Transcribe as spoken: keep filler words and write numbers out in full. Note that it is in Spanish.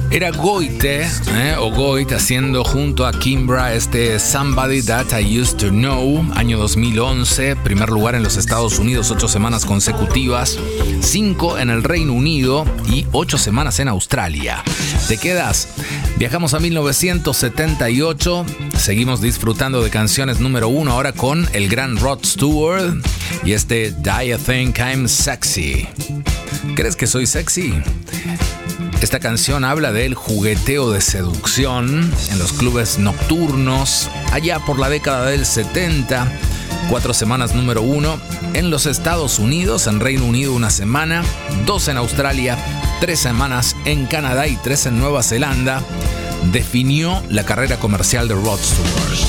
Era Goite, ¿eh? o Goit, haciendo junto a Kimbra este Somebody That I Used to Know, año dos mil once, primer lugar en los Estados Unidos, ocho semanas consecutivas, cinco en el Reino Unido y ocho semanas en Australia. ¿Te quedas? Viajamos a mil novecientos setenta y ocho, seguimos disfrutando de canciones número uno ahora con el gran Rod Stewart y este Do You Think I'm Sexy? ¿Crees que soy sexy? Esta canción habla del jugueteo de seducción en los clubes nocturnos allá por la década del setenta. Cuatro semanas número uno en los Estados Unidos, en Reino Unido una semana, dos en Australia, tres semanas en Canadá y tres en Nueva Zelanda. Definió la carrera comercial de Rod Stewart.